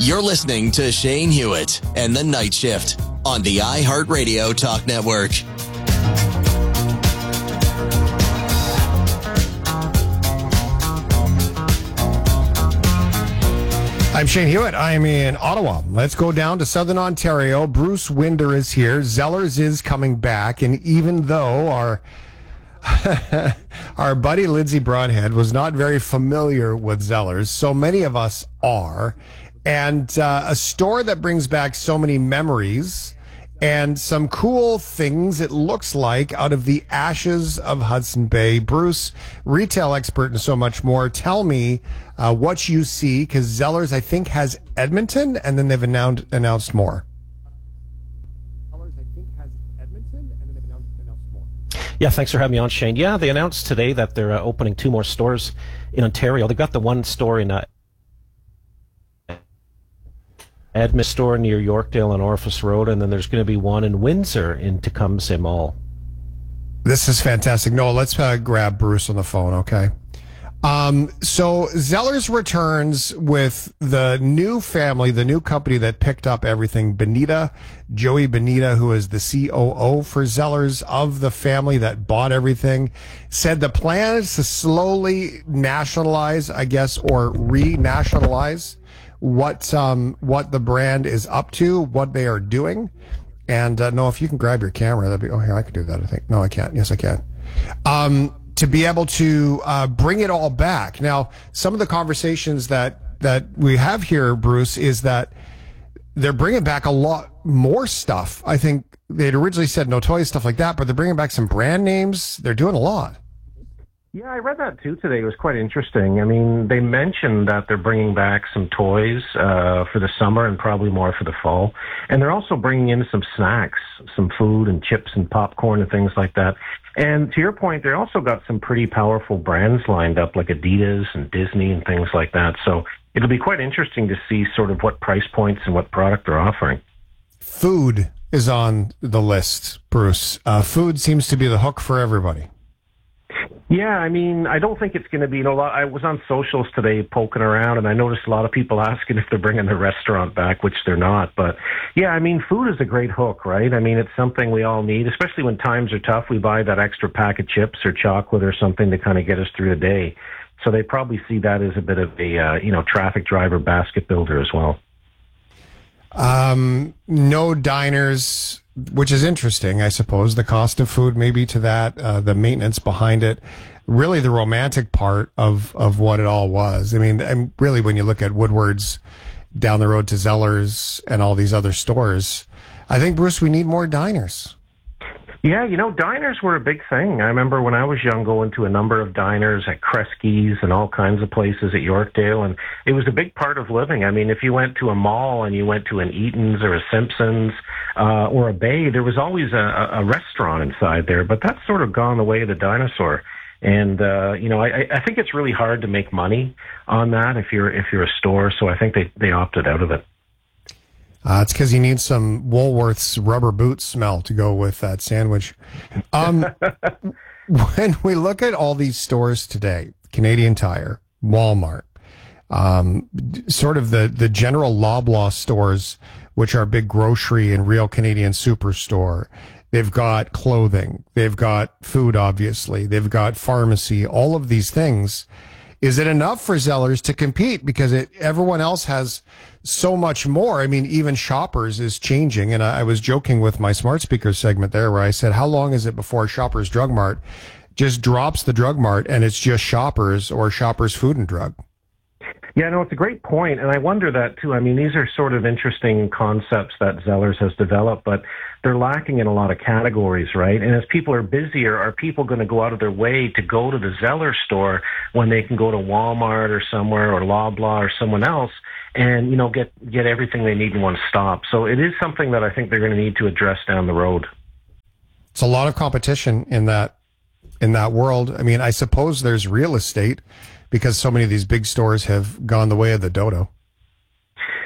You're listening to Shane Hewitt and the Night Shift on the iHeartRadio Talk Network. I'm Shane Hewitt. I'm in Ottawa. Let's go down to Southern Ontario. Bruce Winder is here. Zellers is coming back. And even though our buddy Lindsay Broadhead was not very familiar with Zellers, so many of us are. And a store that brings back so many memories and some cool things, it looks like, out of the ashes of Hudson Bay. Bruce, retail expert and so much more. Tell me what you see, because Zellers, I think, has Edmonton, and then they've announced more. Yeah, thanks for having me on, Shane. Yeah, they announced today that they're opening 2 more stores in Ontario. They've got the one store in Edmonton store near Yorkdale on Orifice Road, and then there's going to be one in Windsor in Tecumseh Mall. This is fantastic. No, let's grab Bruce on the phone, okay? So Zellers returns with the new family, the new company that picked up everything. Benita, Joey Benita, who is the COO for Zellers of the family that bought everything, said the plan is to slowly nationalize, I guess, or re-nationalize what the brand is up to, what they are doing. And no, if you can grab your camera, that'd be, oh, here, I can do that, I think. No, I can't. Yes, I can. To be able to bring it all back. Now, some of the conversations that we have here, Bruce, is that they're bringing back a lot more stuff. I think they'd originally said no toys, stuff like that, but they're bringing back some brand names. They're doing a lot. Yeah, I read that too today. It was quite interesting. I mean, they mentioned that they're bringing back some toys for the summer and probably more for the fall. And they're also bringing in some snacks, some food and chips and popcorn and things like that. And to your point, they also got some pretty powerful brands lined up, like Adidas and Disney and things like that. So it'll be quite interesting to see sort of what price points and what product they're offering. Food is on the list, Bruce. Food seems to be the hook for everybody. Yeah, I mean, I don't think it's going to be, I was on socials today poking around, and I noticed a lot of people asking if they're bringing the restaurant back, which they're not. But yeah, I mean, food is a great hook, right? I mean, it's something we all need, especially when times are tough. We buy that extra pack of chips or chocolate or something to kind of get us through the day. So they probably see that as a bit of a, traffic driver, basket builder as well. No diners, which is interesting, I suppose. The cost of food, maybe to that, the maintenance behind it, really the romantic part of what it all was. I mean, and really when you look at Woodward's down the road to Zellers and all these other stores, I think, Bruce, we need more diners. Yeah, diners were a big thing. I remember when I was young going to a number of diners at Kresge's and all kinds of places at Yorkdale, and it was a big part of living. I mean, if you went to a mall and you went to an Eaton's or a Simpson's or a Bay, there was always a restaurant inside there, but that's sort of gone the way of the dinosaur. And, I think it's really hard to make money on that if you're a store, so I think they opted out of it. It's because you need some Woolworth's rubber boot smell to go with that sandwich. When we look at all these stores today, Canadian Tire, Walmart, sort of the general Loblaw stores, which are big grocery and real Canadian superstore, they've got clothing, they've got food, obviously, they've got pharmacy, all of these things. Is it enough for Zellers to compete? Because everyone else has so much more. I mean, even Shoppers is changing. And I was joking with my smart speaker segment there where I said, how long is it before Shoppers Drug Mart just drops the Drug Mart and it's just Shoppers or Shoppers Food and Drug? Yeah, no, it's a great point, and I wonder that too. I mean, these are sort of interesting concepts that Zellers has developed, but they're lacking in a lot of categories, right? And as people are busier, are people going to go out of their way to go to the Zellers store when they can go to Walmart or somewhere or Loblaw or someone else and, get everything they need in one stop? So it is something that I think they're going to need to address down the road. It's a lot of competition in that world. I mean, I suppose there's real estate, because so many of these big stores have gone the way of the dodo.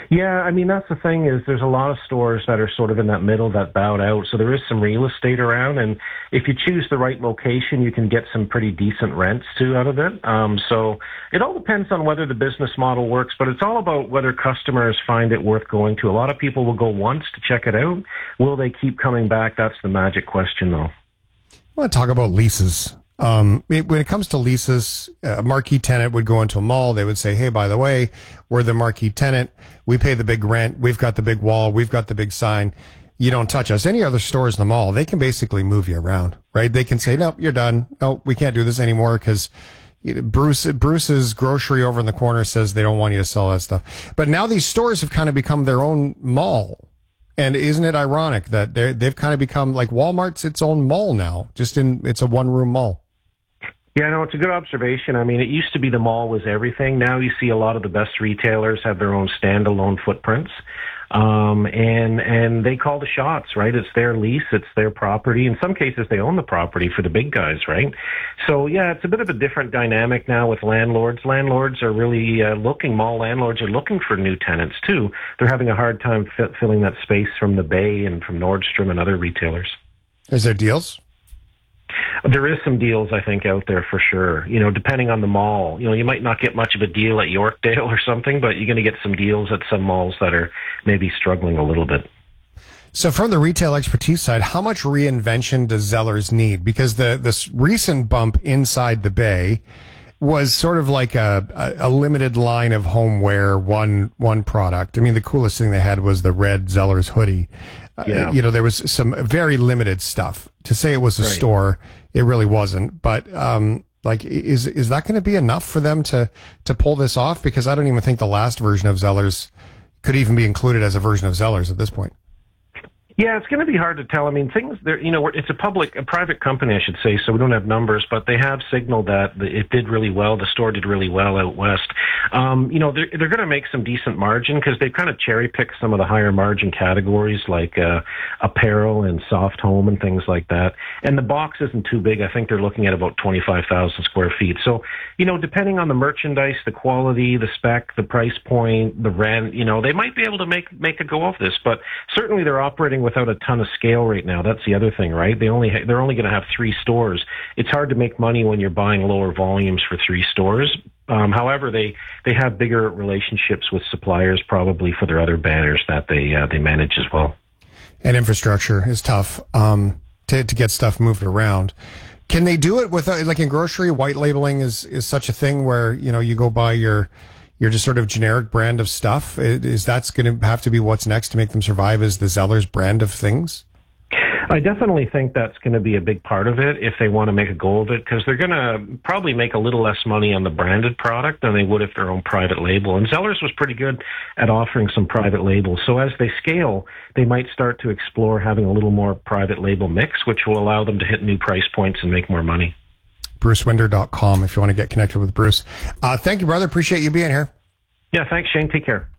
Yeah, I mean, that's the thing is there's a lot of stores that are sort of in that middle that bowed out. So there is some real estate around. And if you choose the right location, you can get some pretty decent rents too out of it. So it all depends on whether the business model works, but it's all about whether customers find it worth going to. A lot of people will go once to check it out. Will they keep coming back? That's the magic question, though. I want to talk about leases. When it comes to leases, a marquee tenant would go into a mall. They would say, hey, by the way, we're the marquee tenant. We pay the big rent. We've got the big wall. We've got the big sign. You don't touch us. Any other stores in the mall, they can basically move you around, right? They can say, no, you're done. No, we can't do this anymore because Bruce's grocery over in the corner says they don't want you to sell that stuff. But now these stores have kind of become their own mall. And isn't it ironic that they've kind of become like Walmart's its own mall now, it's a one-room mall. Yeah, no, it's a good observation. I mean, it used to be the mall was everything. Now you see a lot of the best retailers have their own standalone footprints. And they call the shots, right? It's their lease, it's their property. In some cases, they own the property for the big guys, right? So, yeah, it's a bit of a different dynamic now with landlords. Landlords are really mall landlords are looking for new tenants, too. They're having a hard time filling that space from the Bay and from Nordstrom and other retailers. Is there deals? There is some deals, I think, out there for sure. You know, depending on the mall. You know, you might not get much of a deal at Yorkdale or something, but you're going to get some deals at some malls that are maybe struggling a little bit. So from the retail expertise side, how much reinvention does Zellers need? Because this recent bump inside the Bay was sort of like a limited line of homeware, one product. I mean, the coolest thing they had was the red Zellers hoodie. Yeah. There was some very limited stuff. To say it was a store, it really wasn't. But is that going to be enough for them to pull this off? Because I don't even think the last version of Zellers could even be included as a version of Zellers at this point. Yeah, it's going to be hard to tell. I mean, things there, it's a private company, I should say, so we don't have numbers, but they have signaled that it did really well. The store did really well out west. They're going to make some decent margin because they've kind of cherry picked some of the higher margin categories like apparel and soft home and things like that. And the box isn't too big. I think they're looking at about 25,000 square feet. So, depending on the merchandise, the quality, the spec, the price point, the rent, they might be able to make a go of this. But certainly they're operating without a ton of scale right now. That's the other thing, right? They're only going to have 3 stores. It's hard to make money when you're buying lower volumes for 3 stores. However, they have bigger relationships with suppliers probably for their other banners that they manage as well. And infrastructure is tough to get stuff moved around. Can they do it with like in grocery? White labeling is such a thing where you go buy your just sort of generic brand of stuff. Is that's going to have to be what's next to make them survive? Is the Zellers brand of things? I definitely think that's going to be a big part of it if they want to make a go of it, because they're going to probably make a little less money on the branded product than they would if their own private label. And Zellers was pretty good at offering some private labels. So as they scale, they might start to explore having a little more private label mix, which will allow them to hit new price points and make more money. BruceWinder.com if you want to get connected with Bruce. Thank you, brother. Appreciate you being here. Yeah, thanks, Shane. Take care.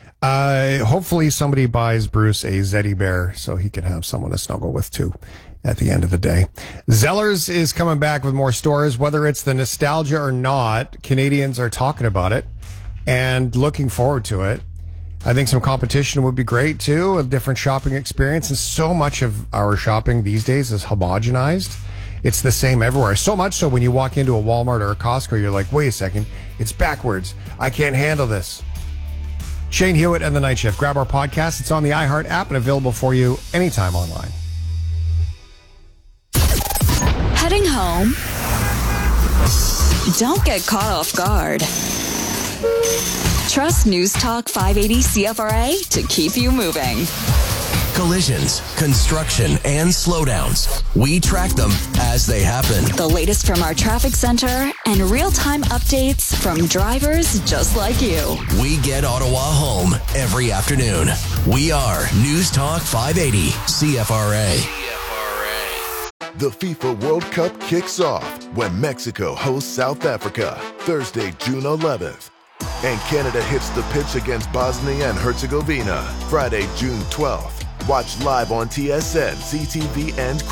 Hopefully somebody buys Bruce a Zeddy Bear so he can have someone to snuggle with too at the end of the day. Zellers is coming back with more stores. Whether it's the nostalgia or not, Canadians are talking about it and looking forward to it. I think some competition would be great too, a different shopping experience. And so much of our shopping these days is homogenized. It's the same everywhere. So much so when you walk into a Walmart or a Costco, you're like, wait a second, it's backwards. I can't handle this. Shane Hewitt and The Night Shift. Grab our podcast. It's on the iHeart app and available for you anytime online. Heading home? Don't get caught off guard. Trust News Talk 580 CFRA to keep you moving. Collisions, construction, and slowdowns. We track them as they happen. The latest from our traffic center and real-time updates from drivers just like you. We get Ottawa home every afternoon. We are News Talk 580 CFRA. The FIFA World Cup kicks off when Mexico hosts South Africa Thursday, June 11th. And Canada hits the pitch against Bosnia and Herzegovina Friday, June 12th. Watch live on TSN, CTV, and